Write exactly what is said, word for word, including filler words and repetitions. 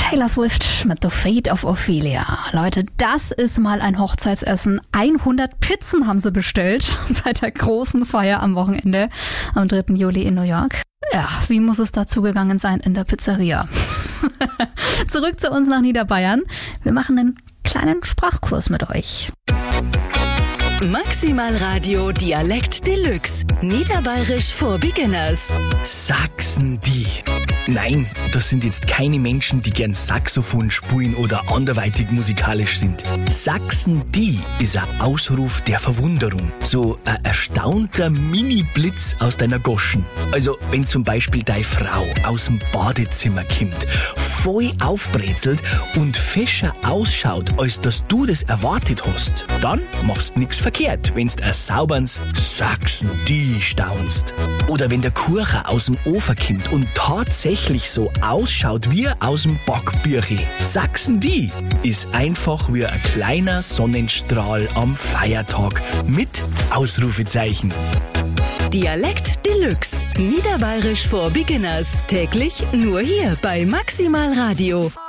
Taylor Swift mit The Fate of Ophelia. Leute, das ist mal ein Hochzeitsessen. hundert Pizzen haben sie bestellt bei der großen Feier am Wochenende am dritten Juli in New York. Ja, wie muss es dazu gegangen sein in der Pizzeria? Zurück zu uns nach Niederbayern. Wir machen einen kleinen Sprachkurs mit euch. Maximal Radio Dialekt Deluxe. Niederbayerisch for Beginners. Sachsen die. Nein, das sind jetzt keine Menschen, die gern Saxophon spielen oder anderweitig musikalisch sind. Sachsen die ist ein Ausruf der Verwunderung. So ein erstaunter Mini-Blitz aus deiner Goschen. Also, wenn zum Beispiel deine Frau aus dem Badezimmer kommt, voll aufbrezelt und fescher ausschaut, als dass du das erwartet hast, dann machst nix verkehrt, wenn's ein sauberns Sachsen die staunst. Oder wenn der Kuchen aus dem Ofen kommt und tatsächlich so ausschaut wie aus dem Backbüchel. Sachsen die ist einfach wie ein kleiner Sonnenstrahl am Feiertag mit Ausrufezeichen. Dialekt Deluxe. Niederbayerisch for Beginners. Täglich nur hier bei Maximal Radio.